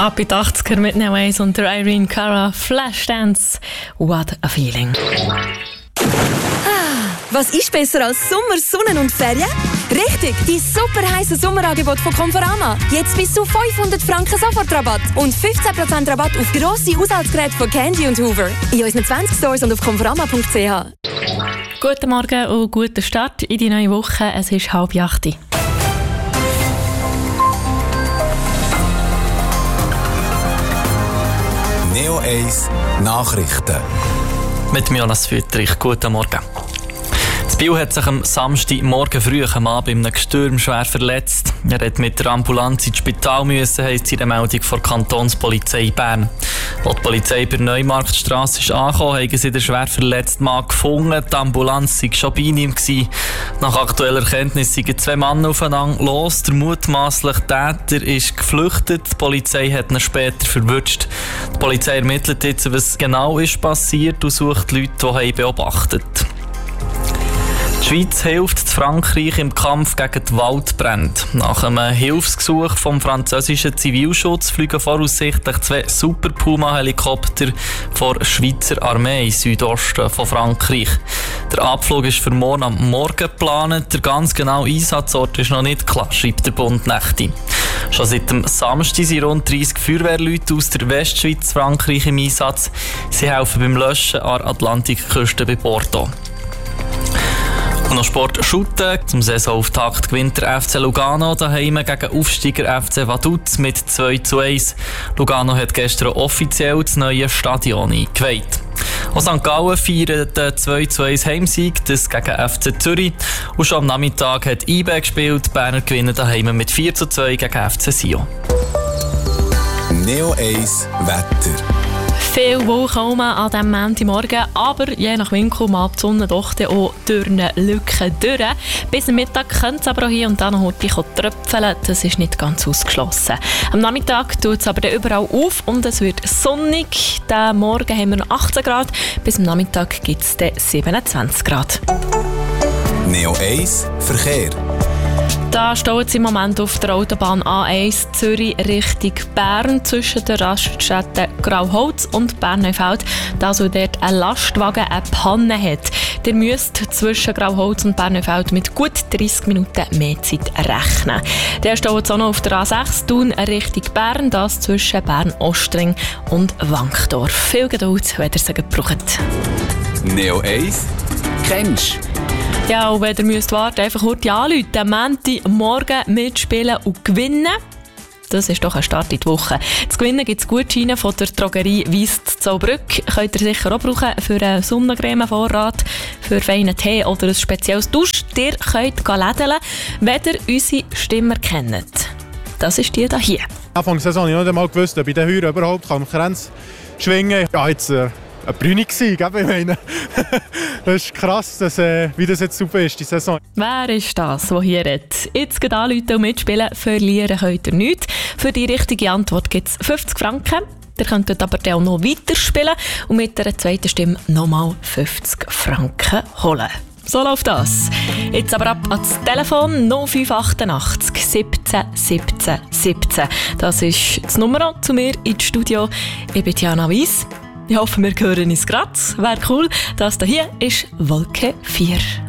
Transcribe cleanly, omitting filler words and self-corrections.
Ab in die 80er mit Neo Ace und der Irene Cara, Flashdance, what a feeling. Was ist besser als Sommer, Sonne und Ferien? Richtig, die super heiße Sommerangebot von Conforama. Jetzt bis zu 500 Franken Sofortrabatt und 15% Rabatt auf grosse Haushaltsgeräte von Candy und Hoover. In unseren 20 Stores und auf conforama.ch. Guten Morgen und guten Start in die neue Woche. Es ist 7:30. Neo Ace Nachrichten. Mit Jonas Füttrich. Guten Morgen. Das Biel hat sich am Samstagmorgen früh am Abend in einem Gestürm schwer verletzt. Er hat mit der Ambulanz ins Spital müssen, heisst in der Meldung von der Kantonspolizei Bern. Als die Polizei bei der Neumarktstrasse ist angekommen, haben sie den schwer verletzten Mann gefunden. Die Ambulanz war schon bei ihm. Nach aktueller Erkenntnis sind 2 Männer aufeinander los. Der mutmaßliche Täter ist geflüchtet. Die Polizei hat ihn später verwutscht. Die Polizei ermittelt jetzt, was genau ist passiert und sucht Leute, die beobachtet haben. Die Schweiz hilft Frankreich im Kampf gegen die Waldbrände. Nach einem Hilfsgesuch vom französischen Zivilschutz fliegen voraussichtlich 2 Super Puma-Helikopter der Schweizer Armee im Südosten von Frankreich. Der Abflug ist für morgen am Morgen geplant. Der ganz genaue Einsatzort ist noch nicht klar, schreibt der Bund Nächte. Schon seit dem Samstag sind rund 30 Feuerwehrleute aus der Westschweiz Frankreich im Einsatz. Sie helfen beim Löschen an der Atlantikküste bei Bordeaux. Und noch Sport Shooten. Zum Saisonauftakt gewinnt der FC Lugano daheim gegen Aufsteiger FC Vaduz mit 2:1. Lugano hat gestern offiziell das neue Stadion eingeweiht. Auch St. Gallen feiert den 2:1 Heimsieg, das gegen FC Zürich. Und schon am Nachmittag hat IB gespielt. Berner gewinnen daheim mit 4:2 gegen FC Sion. Neo Ace Wetter. Viel Wolken an diesem Montagmorgen, aber je nach Winkel mag die Sonne doch auch durch eine Lücke durch. Bis am Mittag könnte es aber auch hier und da noch heute tröpfeln. Das ist nicht ganz ausgeschlossen. Am Nachmittag tut es aber dann überall auf und es wird sonnig. Den Morgen haben wir noch 18 Grad, bis am Nachmittag gibt es dann 27 Grad. Neo Ace Verkehr. Da staut es im Moment auf der Autobahn A1 Zürich Richtung Bern zwischen den Raststätten Grauholz und Bern-Neufeld, da so dort ein Lastwagen eine Panne hat. Ihr müsst zwischen Grauholz und Bern-Neufeld mit gut 30 Minuten mehr Zeit rechnen. Der staut es auch noch auf der A6 Thun Richtung Bern, das zwischen Bern-Ostring und Wankdorf. Viel Geduld, wenn ihr es braucht. Neo Ace kennst. Ja, und wenn ihr müsst warten, einfach kurz anrufen. Am Montagmorgen mitspielen und gewinnen. Das ist doch ein Start in die Woche. Zu gewinnen gibt es Gutscheine von der Drogerie Weiss Zaubrück. Könnt ihr sicher auch brauchen für einen Sonnencreme-Vorrat, für feinen Tee oder ein spezielles Dusch. Ihr könnt lädeln, wenn ihr unsere Stimme kennt. Das ist die hier. Anfang der Saison habe ich nicht einmal gewusst, ob ich den Heuer überhaupt am Kränz schwingen kann. Ja, jetzt eine Brüne gewesen, ich meine. Das ist krass, wie das jetzt super ist, die Saison. Wer ist das, der hier redet? Jetzt geht anrufen und mitspielen, verlieren könnt ihr nichts. Für die richtige Antwort gibt es 50 Franken. Ihr könnt aber auch noch weiterspielen und mit einer zweiten Stimme nochmal 50 Franken holen. So läuft das. Jetzt aber ab ans Telefon 0588 17 17 17. Das ist das Nummer zu mir ins Studio. Ich bin Jana Weiss. Ich hoffe, wir hören uns gerade. Wäre cool. Das hier ist Wolke 4.